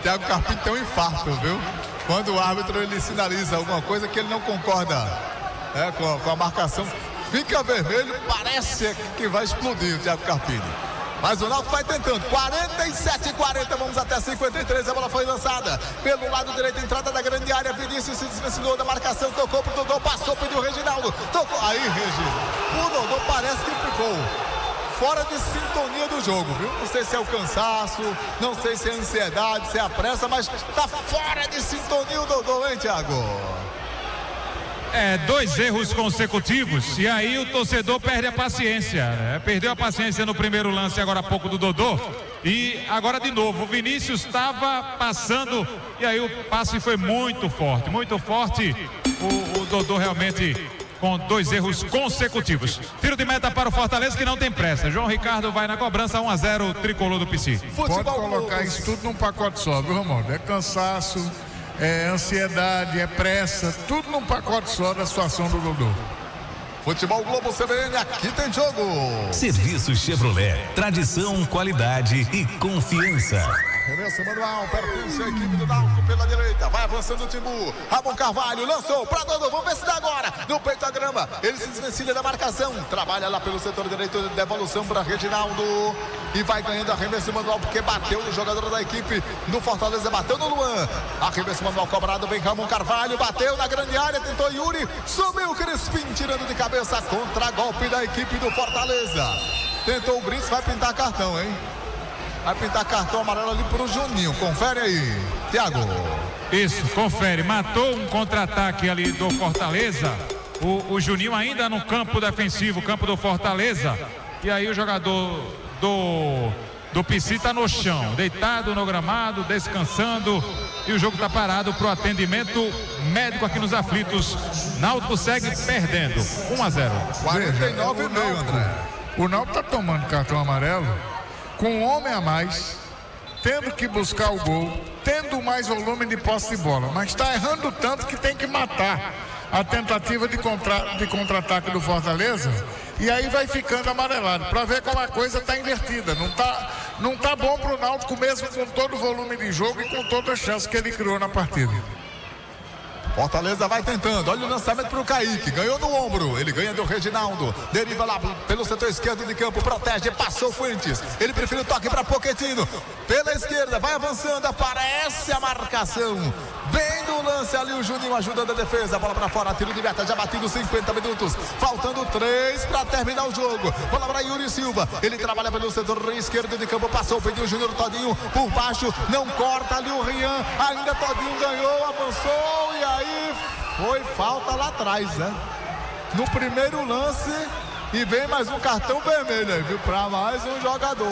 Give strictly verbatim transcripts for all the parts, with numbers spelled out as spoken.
Thiago Carpini tem um infarto, viu? Quando o árbitro ele sinaliza alguma coisa que ele não concorda é, com, com a marcação, fica vermelho, parece que vai explodir o Thiago Carpini. Mas o Náutico vai tentando, quarenta e sete a quarenta, vamos até cinquenta e três, a bola foi lançada pelo lado direito, entrada da grande área, Vinícius se desvencilhou da marcação, tocou pro Dodô, passou, pediu o Reginaldo, tocou, aí Regi, o Dodô parece que ficou fora de sintonia do jogo, viu? Não sei se é o cansaço, não sei se é a ansiedade, se é a pressa, mas tá fora de sintonia o Dodô, hein, Thiago? É, dois erros consecutivos e aí o torcedor perde a paciência, né? Perdeu a paciência no primeiro lance agora há pouco do Dodô e agora de novo o Vinícius estava passando e aí o passe foi muito forte, muito forte, o, o Dodô realmente com dois erros consecutivos. Tiro de meta para o Fortaleza que não tem pressa. João Ricardo vai na cobrança, um a zero, tricolor do P C. Pode colocar isso tudo num pacote só, viu, Romualdo? É cansaço, é ansiedade, é pressa, tudo num pacote só da situação do Dodô. Futebol Globo C B N, aqui tem jogo. Serviço Chevrolet, tradição, qualidade e confiança. Reverso manual, pertence a equipe do Náutico pela direita, vai avançando o Timbu, Ramon Carvalho, lançou pra Dodô, vamos ver se dá agora, no peito da grama, ele se desvencilha da marcação, trabalha lá pelo setor direito, devolução para Reginaldo, e vai ganhando arremesso manual, porque bateu no jogador da equipe do Fortaleza, bateu no Luan, arremesso manual cobrado, vem Ramon Carvalho, bateu na grande área, tentou Yuri, subiu o Crispim, tirando de cabeça, contra golpe da equipe do Fortaleza, tentou o Brice, vai pintar cartão, hein? Vai pintar cartão amarelo ali pro Juninho. Confere aí, Thiago. Isso, confere. Matou um contra-ataque ali do Fortaleza. O, o Juninho ainda no campo defensivo, campo do Fortaleza. E aí o jogador do, do P C tá no chão, deitado no gramado, descansando. E o jogo tá parado pro atendimento médico aqui nos aflitos. Náutico segue perdendo. um a zero. quarenta e nove e meio, André. O Náutico tá tomando cartão amarelo com um homem a mais, tendo que buscar o gol, tendo mais volume de posse de bola, mas está errando tanto que tem que matar a tentativa de, contra, de contra-ataque do Fortaleza, e aí vai ficando amarelado, para ver como a coisa está invertida, não está não tá bom para o Náutico mesmo com todo o volume de jogo e com toda a chance que ele criou na partida. Fortaleza vai tentando, olha o lançamento para o Kaique, ganhou no ombro, ele ganha do Reginaldo, deriva lá pelo setor esquerdo de campo, protege, passou Fuentes, ele prefere o toque para Pochettino, pela esquerda, vai avançando, aparece a marcação, bem no lance ali o Juninho ajudando a defesa, bola para fora, tiro de meta, já batido cinquenta minutos, faltando três para terminar o jogo, bola para Yuri Silva, ele trabalha pelo setor esquerdo de campo, passou, pediu o Júnior Todinho por baixo, não corta ali o Rian, ainda Todinho ganhou, avançou e aí foi falta lá atrás, né? No primeiro lance e vem mais um cartão vermelho aí, viu? Para mais um jogador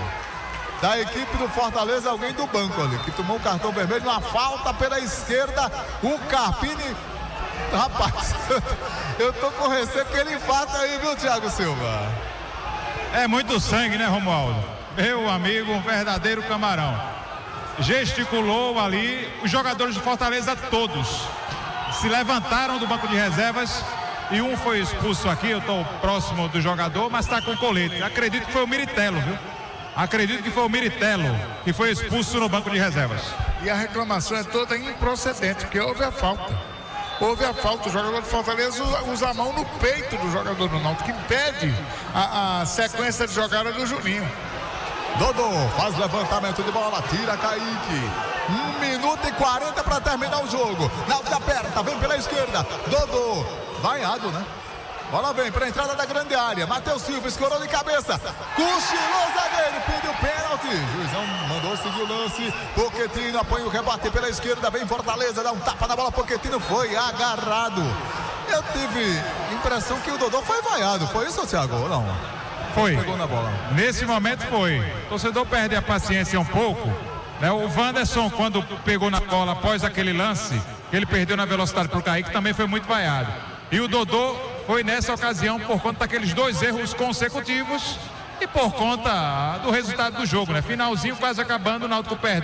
da equipe do Fortaleza, alguém do banco ali, que tomou um cartão vermelho, uma falta pela esquerda, o Carpini, rapaz, eu tô com receio que ele infarta aí, viu, Thiago Silva? É muito sangue, né, Romualdo? Meu amigo, um verdadeiro camarão. Gesticulou ali, os jogadores do Fortaleza todos se levantaram do banco de reservas e um foi expulso aqui, eu estou próximo do jogador, mas está com colete. Acredito que foi o Miritelo, viu? Acredito que foi o Miritelo que foi expulso no banco de reservas. E a reclamação é toda improcedente, porque houve a falta. Houve a falta, o jogador do Fortaleza usa, usa a mão no peito do jogador do Náutico, que impede a, a sequência de jogada do Juninho. Dodô faz levantamento de bola, tira Kaique. um minuto e quarenta para terminar o jogo. Náutico aperta, vem pela esquerda. Dodô, vaiado, né? Bola vem para a entrada da grande área. Matheus Silva escorou de cabeça. Cochilou o zagueiro, pediu pênalti. Juizão mandou seguir o lance. Pochettino apanha o rebate pela esquerda. Vem Fortaleza, dá um tapa na bola. Pochettino foi agarrado. Eu tive impressão que o Dodô foi vaiado. Foi isso, Thiago? Ou não? Foi. Pegou na bola. Nesse momento foi. O torcedor perde a paciência um pouco, né? O Wanderson, quando pegou na bola após aquele lance, ele perdeu na velocidade para o Kaique, também foi muito vaiado. E o Dodô foi nessa ocasião por conta daqueles dois erros consecutivos e por conta do resultado do jogo, né? Finalzinho quase acabando, o Náutico perde.